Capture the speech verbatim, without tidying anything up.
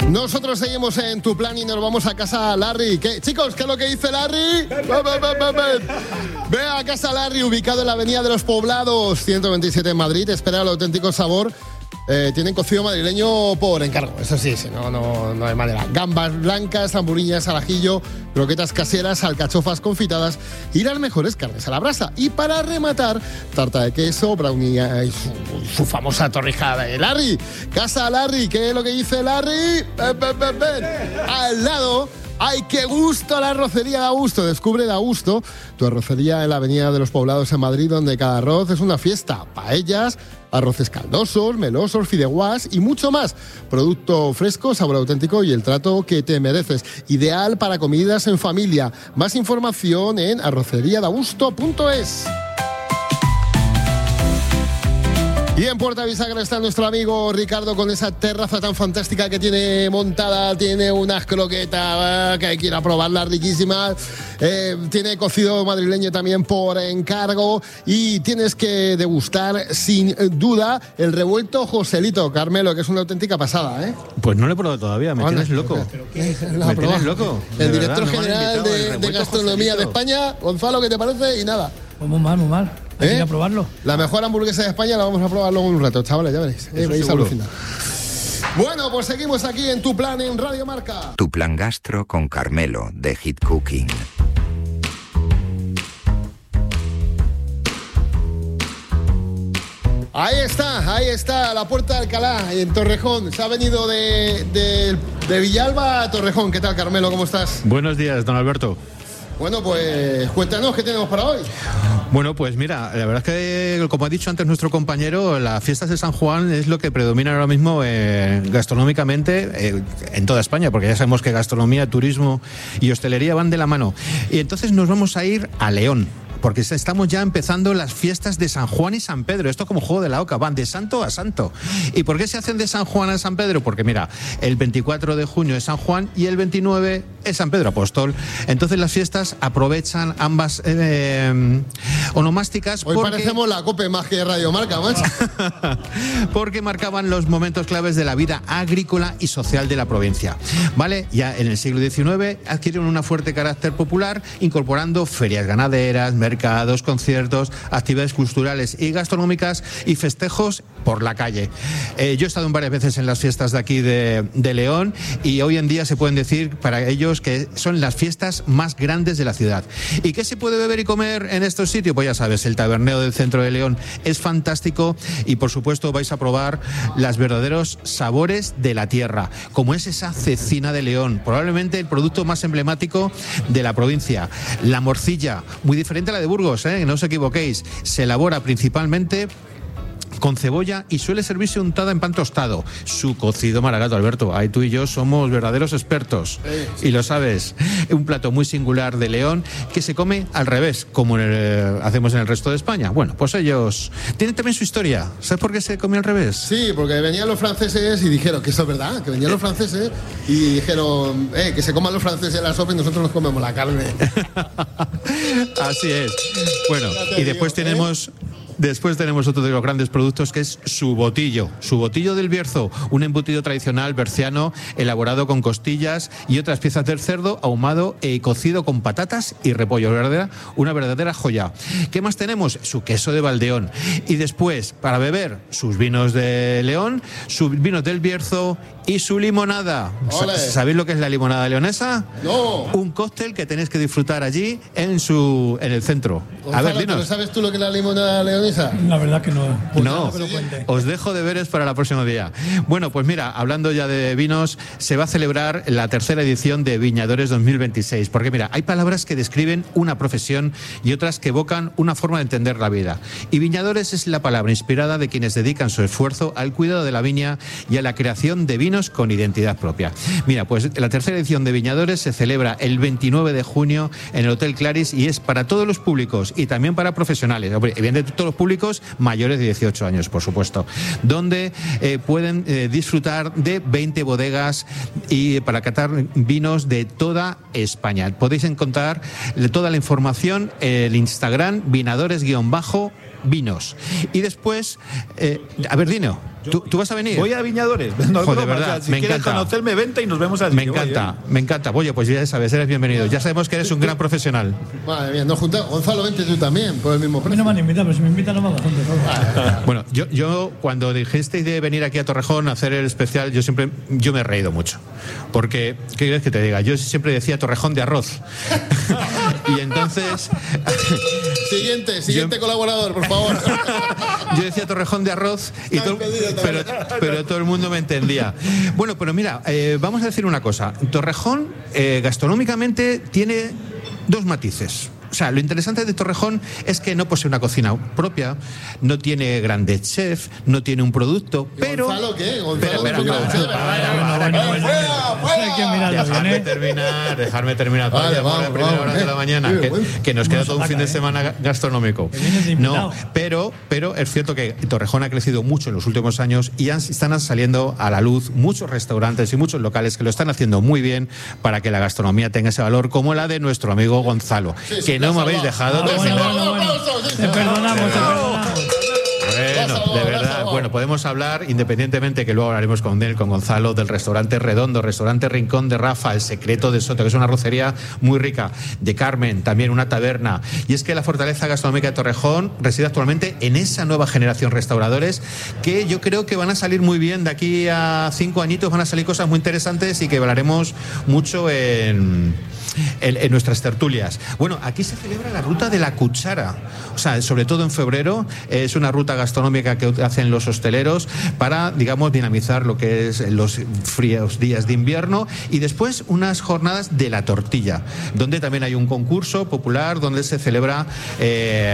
Nosotros seguimos en Tu Plan y nos vamos a casa Larry. ¿Qué? Chicos, ¿qué es lo que dice Larry? Ven, ven, ven, ven, ven. Ve a casa Larry, ubicado en la Avenida de los Poblados, ciento veintisiete en Madrid. Espera el auténtico sabor. Eh, tienen cocido madrileño por encargo, eso sí, sí, no, no, no hay manera. Gambas blancas, hamburguillas al ajillo, croquetas caseras, alcachofas confitadas y las mejores carnes a la brasa. Y para rematar, tarta de queso, brownie y su, su famosa torrija de Larry. Casa Larry, ¿qué es lo que dice Larry? Ven, ven, ven, ven. Al lado... ¡Ay, qué gusto! La arrocería da gusto. Descubre Da Gusto, tu arrocería en la Avenida de los Poblados en Madrid, donde cada arroz es una fiesta. Paellas, arroces caldosos, melosos, fideuás y mucho más. Producto fresco, sabor auténtico y el trato que te mereces. Ideal para comidas en familia. Más información en arrocería da gusto punto es. Y en Puerta Bisagra está nuestro amigo Ricardo con esa terraza tan fantástica que tiene montada. Tiene unas croquetas que hay que ir a probarlas, riquísimas. Eh, tiene cocido madrileño también por encargo. Y tienes que degustar sin duda el revuelto Joselito, Carmelo, que es una auténtica pasada, ¿eh? Pues no lo he probado todavía, me Bueno, tienes loco. ¿Pero qué? ¿Me tienes loco? El De director verdad, no me han general invitado, de, el de revuelto Gastronomía Joselito. de España, Gonzalo, ¿qué te parece? Y nada. Pues muy mal, muy mal. Hay que ¿Eh? ir a probarlo. La mejor hamburguesa de España la vamos a probar luego en un rato, chavales, ya veréis. Eh, veis a seguro. alucinar. Bueno, pues seguimos aquí en Tu Plan en Radio Marca. Tu Plan Gastro con Carmelo, de Hit Cooking. Ahí está, ahí está, la Puerta de Alcalá, en Torrejón. Se ha venido de, de, de Villalba a Torrejón. ¿Qué tal, Carmelo? ¿Cómo estás? Buenos días, don Alberto. Bueno, pues cuéntanos qué tenemos para hoy. Bueno, pues mira, la verdad es que, como ha dicho antes nuestro compañero, las fiestas de San Juan es lo que predomina ahora mismo eh, gastronómicamente eh, en toda España, porque ya sabemos que gastronomía, turismo y hostelería van de la mano. Y entonces nos vamos a ir a León, porque estamos ya empezando las fiestas de San Juan y San Pedro. Esto como juego de la oca, van de santo a santo. ¿Y por qué se hacen de San Juan a San Pedro? Porque mira, el veinticuatro de junio es San Juan y el veintinueve es San Pedro Apóstol. Entonces las fiestas aprovechan ambas eh, onomásticas. Hoy porque... parecemos la Cope más que Radio Marca, macho. porque marcaban los momentos claves de la vida agrícola y social de la provincia. ¿Vale? Ya en el siglo diecinueve adquirieron un fuerte carácter popular, incorporando ferias ganaderas, mercados, conciertos, actividades culturales y gastronómicas y festejos por la calle. Eh, yo he estado en varias veces en las fiestas de aquí de, de León y hoy en día se pueden decir para ellos que son las fiestas más grandes de la ciudad. ¿Y qué se puede beber y comer en estos sitios? Pues ya sabes, el taberneo del centro de León es fantástico y por supuesto vais a probar los verdaderos sabores de la tierra, como es esa cecina de León, probablemente el producto más emblemático de la provincia. La morcilla, muy diferente a la de Burgos, ¿eh? No os equivoquéis, se elabora principalmente con cebolla y suele servirse untada en pan tostado. Su cocido maragato, Alberto, ahí tú y yo somos verdaderos expertos. Sí. Y lo sabes. Un plato muy singular de León que se come al revés, como en el, hacemos en el resto de España. Bueno, pues ellos tienen también su historia. ¿Sabes por qué se come al revés? Sí, porque venían los franceses y dijeron que eso es verdad, que venían los franceses y dijeron eh, que se coman los franceses la sopa y nosotros nos comemos la carne. Así es. Bueno, y después digo, tenemos... ¿eh? Después tenemos otro de los grandes productos que es su botillo. Su botillo del Bierzo, un embutido tradicional berciano elaborado con costillas y otras piezas del cerdo, ahumado y cocido con patatas y repollo. ¿Verdad? Una verdadera joya. ¿Qué más tenemos? Su queso de Valdeón. Y después, para beber, sus vinos de León, sus vinos del Bierzo y su limonada. ¡Ole! ¿Sabéis lo que es la limonada leonesa? No. Un cóctel que tenéis que disfrutar allí en su en el centro. Gonzalo, a ver, dinos. ¿pero sabes tú lo que es la limonada leonesa? La verdad que no. Pues no, que lo cuente. Os dejo deberes para el próximo día. Bueno, pues mira, hablando ya de vinos, se va a celebrar la tercera edición de Viñadores dos mil veintiséis, porque mira, hay palabras que describen una profesión y otras que evocan una forma de entender la vida. Y Viñadores es la palabra inspirada de quienes dedican su esfuerzo al cuidado de la viña y a la creación de vinos con identidad propia. Mira, pues la tercera edición de Viñadores se celebra el veintinueve de junio en el Hotel Claris y es para todos los públicos y también para profesionales. Evidentemente todos los públicos mayores de dieciocho años, por supuesto, donde eh, pueden eh, disfrutar de veinte bodegas y para catar vinos de toda España. Podéis encontrar toda la información en el Instagram vinadores-vinos. Y después, eh, a ver, Dino. ¿Tú, ¿Tú vas a venir? Voy a Viñadores. No es Joder, broma, verdad, o sea, si me quieres encanta. conocerme, vente y nos vemos allí. Me Yo voy, encanta, ¿eh? me encanta. Oye, pues ya sabes, eres bienvenido. Ya sabemos que eres un gran profesional. Madre mía, nos juntamos. Gonzalo, vente tú también, por el mismo A mí precio. no me han invitado, pero si me invitan no me bastante. Bueno, yo, yo cuando dijisteis de venir aquí a Torrejón a hacer el especial, yo siempre yo me he reído mucho. Porque, ¿qué quieres que te diga? Yo siempre decía Torrejón de arroz. Y entonces... Siguiente, siguiente yo, colaborador, por favor. Yo decía Torrejón de arroz, y todo, pero, pero todo el mundo me entendía. Bueno, pero mira, eh, vamos a decir una cosa. Torrejón, eh, gastronómicamente, tiene dos matices. O sea, lo interesante de Torrejón es que no posee una cocina propia, no tiene grandes chefs, no tiene un producto, pero... ¿Gonzalo qué? ¿Gonzalo? Espera, espera, Dejarme terminar, dejarme terminar. Vale, vamos, vamos, a primera vamos, hora de la mañana, eh, que, bueno. que nos queda Bueno, todo un ataca, fin de eh. semana gastronómico. No, pero, pero es cierto que Torrejón ha crecido mucho en los últimos años y han, están saliendo a la luz muchos restaurantes y muchos locales que lo están haciendo muy bien para que la gastronomía tenga ese valor, como la de nuestro amigo Gonzalo, Sí, sí, que no me habéis salvado. dejado Ah, bueno, terminar. bueno, bueno. Te perdonamos, te perdonamos. Bueno, de verdad, bueno, podemos hablar, independientemente que luego hablaremos con él, con Gonzalo, del restaurante Redondo, restaurante Rincón de Rafa, El Secreto de Soto, que es una arrocería muy rica, de Carmen, también una taberna. Y es que la fortaleza gastronómica de Torrejón reside actualmente en esa nueva generación restauradores que yo creo que van a salir muy bien de aquí a cinco añitos, van a salir cosas muy interesantes y que hablaremos mucho en... En, en nuestras tertulias. Bueno, aquí se celebra la ruta de la cuchara, o sea, sobre todo en febrero, es una ruta gastronómica que hacen los hosteleros para, digamos, dinamizar lo que es los fríos días de invierno, y después unas jornadas de la tortilla, donde también hay un concurso popular donde se celebra eh,